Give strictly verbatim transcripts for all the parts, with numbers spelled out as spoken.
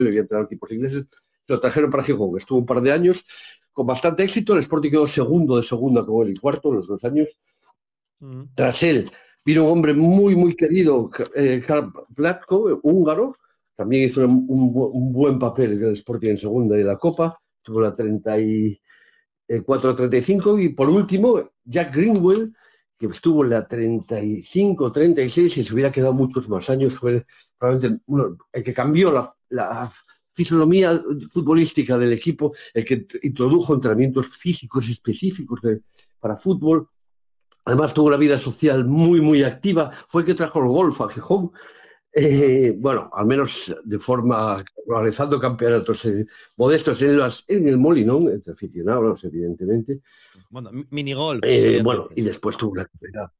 había entrenado equipos ingleses, se lo trajeron para Gijón, estuvo un par de años con bastante éxito, el Sporting quedó segundo de segunda con él y cuarto los dos años. Mm. Tras él vino un hombre muy, muy querido, eh, Karl Vlatko, húngaro, también hizo un, un, un buen papel en el Sporting en segunda y la Copa, tuvo la treinta y cuatro treinta y cinco, y por último Jack Greenwell, que estuvo en la treinta y cinco treinta y seis y se hubiera quedado muchos más años, fue probablemente uno, el que cambió la, la fisonomía futbolística del equipo, el que introdujo entrenamientos físicos específicos de, para fútbol. Además tuvo una vida social muy, muy activa, fue el que trajo el golf a Gijón. Eh, bueno, al menos de forma realizando campeonatos eh, modestos en, las, en el Molinón, entre aficionados, evidentemente. Bueno, minigolf. Eh, bueno, y después tuvo una carrera.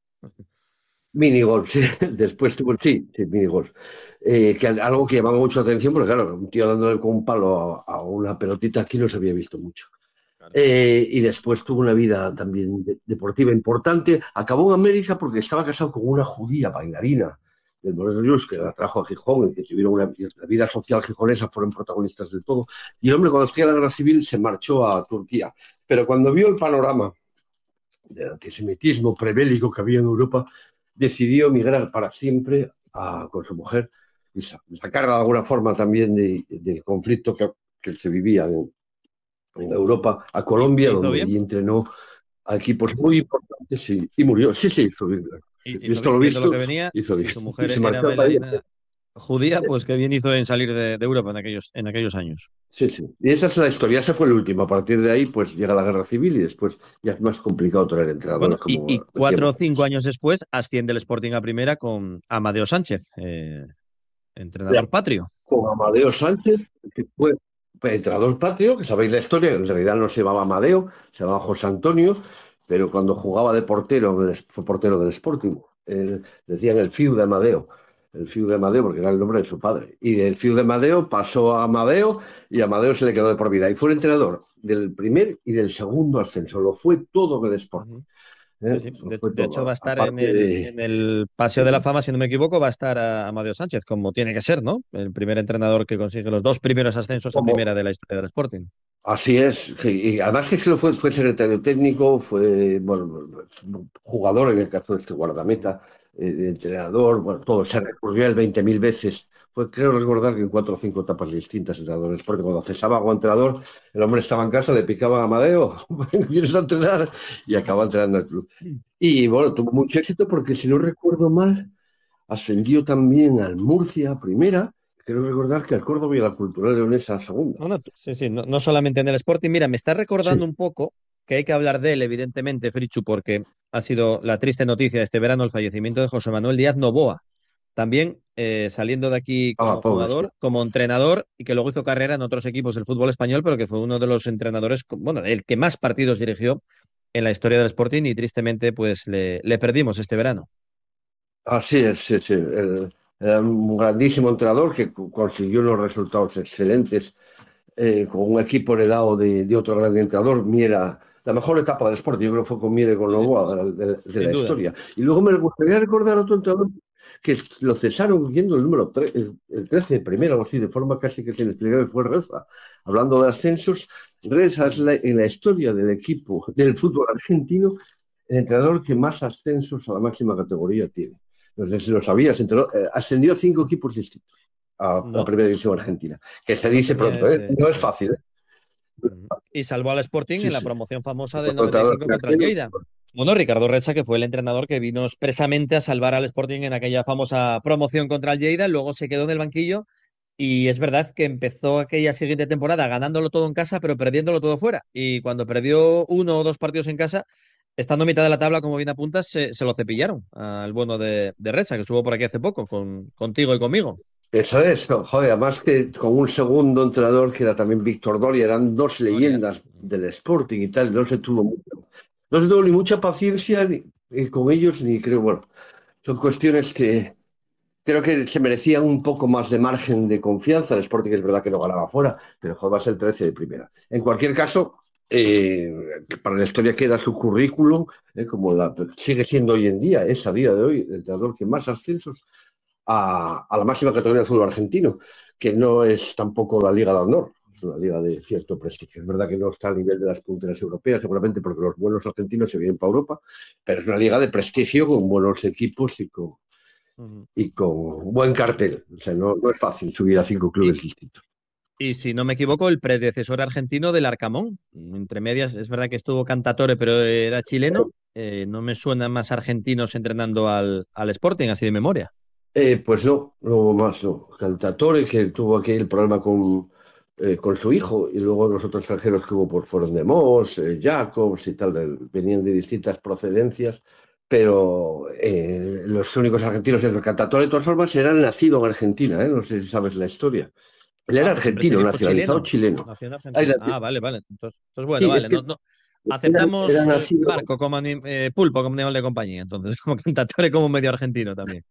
Minigolf, sí, después tuvo, sí, sí minigolf. Eh, que algo que llamaba mucho la atención, porque claro, un tío dándole con un palo a, a una pelotita aquí no se había visto mucho. Claro. Eh, y después tuvo una vida también de, deportiva importante. Acabó en América porque estaba casado con una judía bailarina del Morelos, que la trajo a Gijón y que tuvieron una la vida social gijonesa, fueron protagonistas de todo. Y el hombre, cuando estalló la guerra civil, se marchó a Turquía. Pero cuando vio el panorama del antisemitismo prebélico que había en Europa, decidió emigrar para siempre a, con su mujer y sacar de alguna forma también de, del conflicto que, que se vivía en, en Europa a Colombia, donde allí entrenó a equipos muy importantes y, y murió. Sí, sí, hizo bien. Y, visto lo visto, lo que venía, hizo si bien. Su mujer era bailarina judía, pues qué bien hizo en salir de, de Europa en aquellos, en aquellos años. Sí, sí. Y esa es la historia, esa fue el último. A partir de ahí, pues llega la guerra civil y después ya es más complicado traer entrenadores. Bueno, como y, y cuatro o cinco años después asciende el Sporting a primera con Amadeo Sánchez, eh, entrenador ya, patrio. Con Amadeo Sánchez, que fue pues, entrenador patrio, que sabéis la historia, en realidad no se llamaba Amadeo, se llamaba José Antonio, pero cuando jugaba de portero, fue portero del Sporting, eh, decían el Fiu de Amadeo. El Fiu de Amadeo, porque era el nombre de su padre. Y del Fiu de Amadeo pasó a Amadeo y a Amadeo se le quedó de por vida. Y fue el entrenador del primer y del segundo ascenso. Lo fue todo en el Sporting. Uh-huh. Sí, sí. De, de hecho, va a estar en el, de... en el Paseo de la Fama, si no me equivoco, va a estar a Amadeo Sánchez, como tiene que ser, ¿no? El primer entrenador que consigue los dos primeros ascensos a primera de la historia del Sporting. Así es, y además que fue, fue secretario técnico, fue bueno, jugador en el caso de este guardameta, eh, entrenador, bueno, todo, se recurrió él veinte mil veces. Fue, creo recordar que en cuatro o cinco etapas distintas entrenadores, porque cuando cesaba como entrenador, el hombre estaba en casa, le picaba a Amadeo, vienes a entrenar, y acababa entrenando al club. Y bueno, tuvo mucho éxito porque, si no recuerdo mal, ascendió también al Murcia primera. Quiero recordar que al Córdoba y a la Cultural Leonesa segunda. No, no, sí, sí, no, no solamente en el Sporting. Mira, me está recordando sí. un poco que hay que hablar de él, evidentemente, Frichu, porque ha sido la triste noticia de este verano el fallecimiento de José Manuel Díaz Novoa. También eh, saliendo de aquí como ah, jugador, sí. como entrenador, y que luego hizo carrera en otros equipos del fútbol español, pero que fue uno de los entrenadores, bueno, el que más partidos dirigió en la historia del Sporting, y tristemente pues le, le perdimos este verano. Así es, sí, sí. El... Era un grandísimo entrenador que consiguió unos resultados excelentes eh, con un equipo heredado de, de otro gran entrenador. Miera, la mejor etapa del Sporting, yo creo que fue con Miera y con Novoa de, de, de la duda. Historia. Y luego me gustaría recordar a otro entrenador que lo cesaron viendo el número tre el, el trece, primero, algo así, de forma casi que se les explicaba, fue Reza. Hablando de ascensos, Reza es la, en la historia del equipo del fútbol argentino el entrenador que más ascensos a la máxima categoría tiene. No sé si lo sabías, entró, eh, ascendió cinco equipos distintos a, no. a la primera división argentina, que se dice no pronto, ¿eh? No es fácil, ¿eh? Y salvó al Sporting sí, en la promoción famosa sí. del noventa y cinco contra el Lleida. Bueno, Ricardo Reza, que fue el entrenador que vino expresamente a salvar al Sporting en aquella famosa promoción contra el Lleida, luego se quedó en el banquillo y es verdad que empezó aquella siguiente temporada ganándolo todo en casa, pero perdiéndolo todo fuera. Y cuando perdió uno o dos partidos en casa, estando a mitad de la tabla, como bien apuntas, se, se lo cepillaron al bueno de, de Reza, que estuvo por aquí hace poco, con, contigo y conmigo. Eso es, joder, además que con un segundo entrenador que era también Víctor Doria, eran dos leyendas Doria. Del Sporting y tal, no se tuvo mucho, no se tuvo ni mucha paciencia ni, ni con ellos, ni creo, bueno, son cuestiones que creo que se merecían un poco más de margen de confianza. El Sporting es verdad que no ganaba fuera, pero joder, va a ser el trece de primera. En cualquier caso, Eh, para la historia queda su currículum, eh, como la, sigue siendo hoy en día, es a día de hoy el entrenador que más ascensos a, a la máxima categoría del fútbol argentino, que no es tampoco la Liga de Honor, es una liga de cierto prestigio. Es verdad que no está al nivel de las punteras europeas, seguramente porque los buenos argentinos se vienen para Europa, pero es una liga de prestigio con buenos equipos y con, uh-huh. y con buen cartel. O sea, no, no es fácil subir a cinco clubes y, distintos. Y si no me equivoco, el predecesor argentino del Arcamón. Entre medias, es verdad que estuvo Cantatore, pero era chileno. Eh, no me suenan más argentinos entrenando al, al Sporting, así de memoria. Eh, pues no, no más no. Cantatore, que tuvo aquí el problema con, eh, con su hijo, y luego los otros extranjeros que hubo por fueron de Moss, eh, Jacobs y tal, de, venían de distintas procedencias, pero eh, los únicos argentinos de Cantatore, de todas formas, eran nacido en Argentina, ¿eh? No sé si sabes la historia. Él era ah, argentino, nacionalizado chileno. chileno. Ay, ah, vale, vale. Entonces, entonces bueno, sí, vale. Es que... no, no. Aceptamos era, era nacido... Barco como eh, Pulpo como animal de compañía, entonces, como Cantatore como medio argentino también.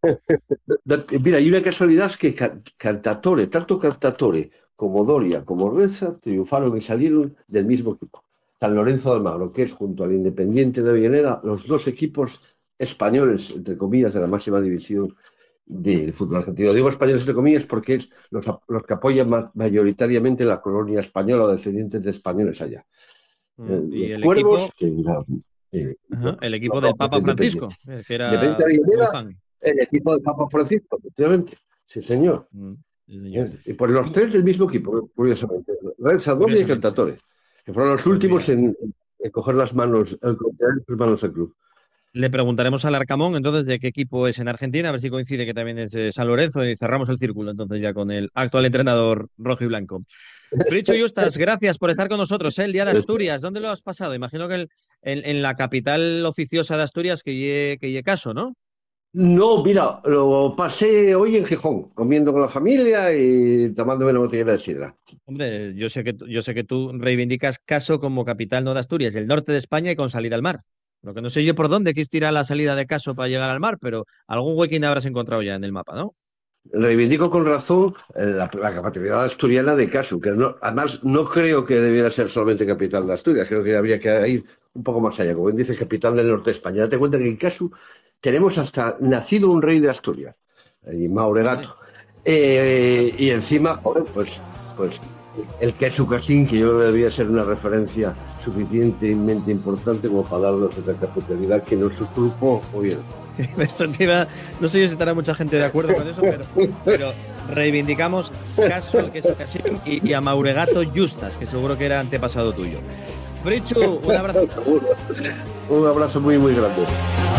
Mira, hay una casualidad es que Cantatore, tanto Cantatore como Doria como Reza triunfaron y salieron del mismo equipo. San Lorenzo de Almagro, que es junto al Independiente de Avellaneda, los dos equipos españoles, entre comillas, de la máxima división del fútbol argentino. Digo españoles entre comillas porque es los, los que apoyan mayoritariamente la colonia española o descendientes de españoles allá. Mm, y el Cuervos, equipo, que era, eh, Ajá, el equipo no, del Papa Francisco, que era Avellaneda, el equipo del Papa Francisco, efectivamente. Sí, señor. Mm, sí, señor. Y por los tres del mismo equipo, curiosamente. Red Sadovia y Cantatore, que fueron los pues últimos en, en coger las manos, en coger las manos al club. Le preguntaremos al Arcamón entonces de qué equipo es en Argentina, a ver si coincide que también es de San Lorenzo y cerramos el círculo entonces ya con el actual entrenador rojo y blanco. Fricho Justas, gracias por estar con nosotros. ¿eh? El día de Asturias, ¿dónde lo has pasado? Imagino que el, en, en la capital oficiosa de Asturias, que lle, que lle caso, ¿no? No, mira, lo pasé hoy en Gijón, comiendo con la familia y tomándome una botellera de sidra. Hombre, yo sé que yo sé que tú reivindicas Caso como capital no de Asturias, el norte de España y con salida al mar. Lo que no sé yo por dónde quis tirar la salida de Caso para llegar al mar, pero algún huequín habrás encontrado ya en el mapa, ¿no? Reivindico con razón la, la capacidad asturiana de Caso, que no, además no creo que debiera ser solamente capital de Asturias, creo que habría que ir un poco más allá. Como bien dices, capital del norte de España. Date cuenta que en Caso tenemos hasta nacido un rey de Asturias, y Mauregato. Eh, y encima, joder, pues, pues el queso casín, que yo creo que debía ser una referencia suficientemente importante como para darnos esta capitalidad que nos sustrupó hoy. No sé si estará mucha gente de acuerdo con eso, pero, pero reivindicamos Caso, el queso casín y, y a Mauregato Justas, que seguro que era antepasado tuyo. Frichu, un abrazo. Un abrazo muy, muy grande.